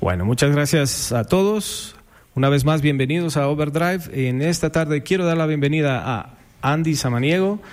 Bueno, muchas gracias a todos. Una vez más, bienvenidos a Overdrive. En esta tarde quiero dar la bienvenida a Andy Samaniego.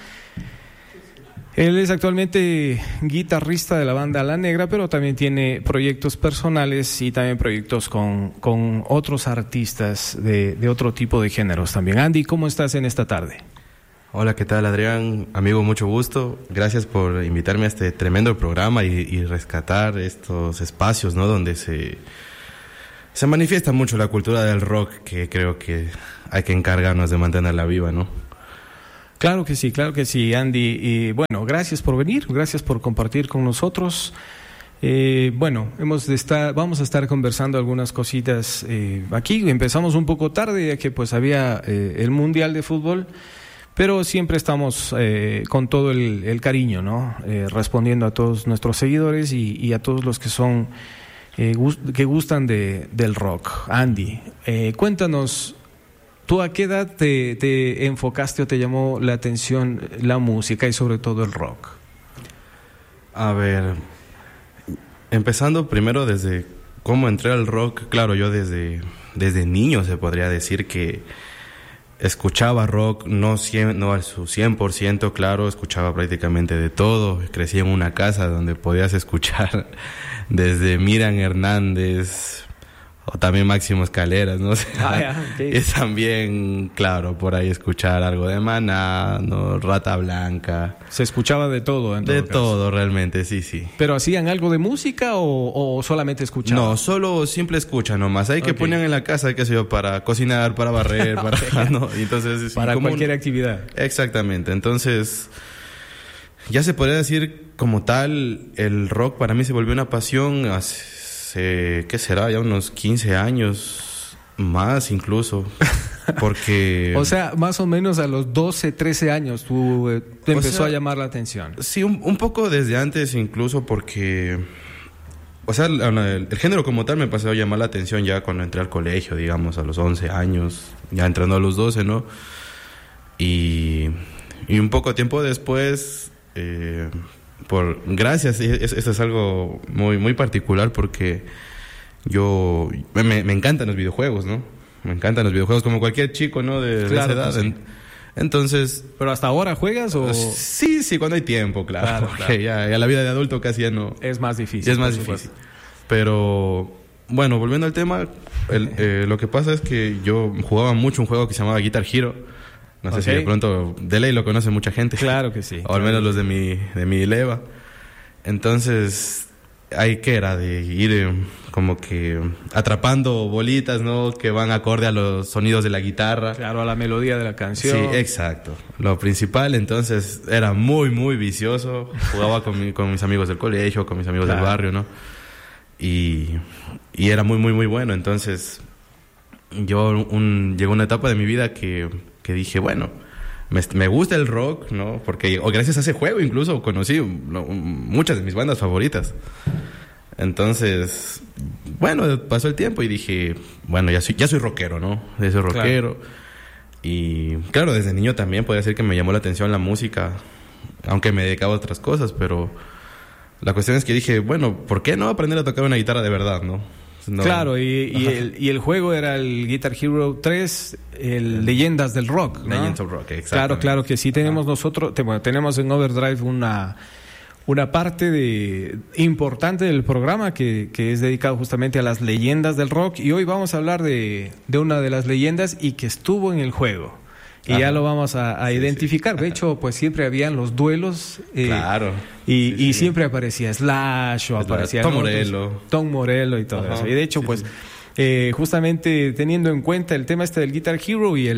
Él es actualmente guitarrista de la banda La Negra, pero también tiene proyectos personales y también proyectos con otros artistas de otro tipo de géneros también. Andy, ¿cómo estás en esta tarde? Hola, ¿qué tal, Adrián? Amigo, mucho gusto. Gracias por invitarme a este tremendo programa y rescatar estos espacios, ¿no? Donde se manifiesta mucho la cultura del rock, que creo que hay que encargarnos de mantenerla viva, ¿no? Claro que sí, Andy. Y bueno, gracias por venir, gracias por compartir con nosotros. Vamos a estar conversando algunas cositas aquí. Empezamos un poco tarde, ya que pues había el Mundial de Fútbol. Pero siempre estamos con todo el cariño, ¿no? Respondiendo a todos nuestros seguidores y a todos los que son que gustan del rock. Andy, cuéntanos, ¿tú a qué edad te enfocaste o te llamó la atención la música y sobre todo el rock? A ver, empezando primero desde cómo entré al rock. Claro, yo desde niño se podría decir que escuchaba rock, no al su 100%, claro, escuchaba prácticamente de todo. Crecí en una casa donde podías escuchar desde Miriam Hernández o también Máximo Escaleras, ¿no? Okay. Y también, claro, por ahí escuchar algo de Maná, ¿no? Rata Blanca. Se escuchaba de todo, en todo de caso. Todo, realmente, sí. ¿Pero hacían algo de música o solamente escuchaban? No, solo simple escucha nomás. Hay que ponían en la casa, qué sé yo, para cocinar, para barrer, para... ¿no? Entonces, para cualquier actividad. Exactamente. Entonces, ya se podría decir como tal, el rock para mí se volvió una pasión ¿qué será? Ya unos 15 años más incluso, porque... O sea, más o menos a los 12, 13 años te empezó a llamar la atención. Sí, un poco desde antes incluso, porque... O sea, el género como tal me pasó a llamar la atención ya cuando entré al colegio, digamos, a los 11 años, ya entrando a los 12, ¿no? Y un poco tiempo después... Gracias, esto es algo muy particular porque me encantan los videojuegos, ¿no? Me encantan los videojuegos como cualquier chico, ¿no? De esa edad. Sí. Entonces... ¿Pero hasta ahora juegas o...? Sí, cuando hay tiempo, claro. Ya la vida de adulto casi ya no... Es más difícil. Es más difícil. Pero, bueno, volviendo al tema, lo que pasa es que yo jugaba mucho un juego que se llamaba Guitar Hero. No sé si de pronto de ley lo conoce mucha gente. Claro que sí. O al menos los de mi leva. Entonces, ahí que era de ir como que atrapando bolitas, ¿no? Que van acorde a los sonidos de la guitarra. Claro, a la melodía de la canción. Sí, exacto. Lo principal, entonces, era muy vicioso. Jugaba con mis amigos del colegio, con mis amigos del barrio, ¿no? Y era muy bueno. Entonces, llegó una etapa de mi vida que dije, bueno, me gusta el rock, ¿no? Porque gracias a ese juego incluso conocí muchas de mis bandas favoritas. Entonces, bueno, pasó el tiempo y dije, bueno, ya soy rockero, ¿no? Ya soy rockero. Claro. Y claro, desde niño también podría decir que me llamó la atención la música, aunque me dedicaba a otras cosas, pero la cuestión es que dije, bueno, ¿por qué no aprender a tocar una guitarra de verdad, no? No. Claro, y el juego era el Guitar Hero 3, el Leyendas del Rock, ¿no? Legends of Rock, exacto. Claro que sí tenemos nosotros, tenemos en Overdrive una parte importante del programa que es dedicado justamente a las leyendas del rock, y hoy vamos a hablar de una de las leyendas y que estuvo en el juego. Y ya lo vamos a identificar. De hecho, pues siempre habían los duelos. Claro. Y siempre aparecía Slash o aparecía Tom Morello. Tom Morello y todo eso. Y de hecho, justamente teniendo en cuenta el tema del Guitar Hero y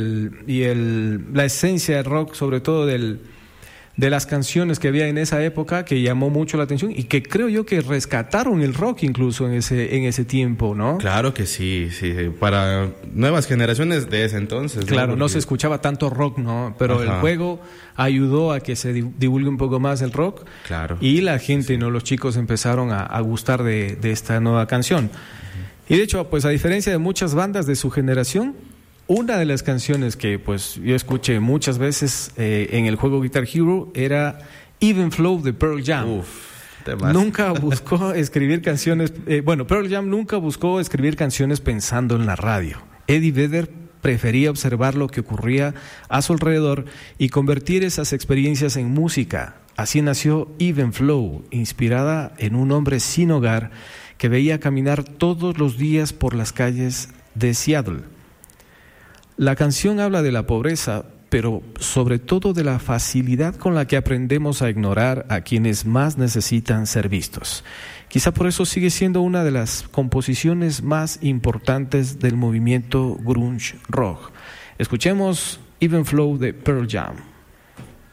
la esencia del rock, sobre todo de las canciones que había en esa época, que llamó mucho la atención y que creo yo que rescataron el rock incluso en ese tiempo, ¿no? Claro que sí, para nuevas generaciones de ese entonces. Claro, no se escuchaba tanto rock, ¿no? Pero el juego ayudó a que se divulgue un poco más el rock. Claro. Y la gente, ¿no? Los chicos empezaron a gustar de esta nueva canción. Y de hecho, pues a diferencia de muchas bandas de su generación, una de las canciones que pues yo escuché muchas veces en el juego Guitar Hero era Even Flow de Pearl Jam. Nunca buscó escribir canciones. Pearl Jam nunca buscó escribir canciones pensando en la radio. Eddie Vedder prefería observar lo que ocurría a su alrededor y convertir esas experiencias en música. Así nació Even Flow, inspirada en un hombre sin hogar que veía caminar todos los días por las calles de Seattle. La canción habla de la pobreza, pero sobre todo de la facilidad con la que aprendemos a ignorar a quienes más necesitan ser vistos. Quizá por eso sigue siendo una de las composiciones más importantes del movimiento grunge rock. Escuchemos Even Flow de Pearl Jam.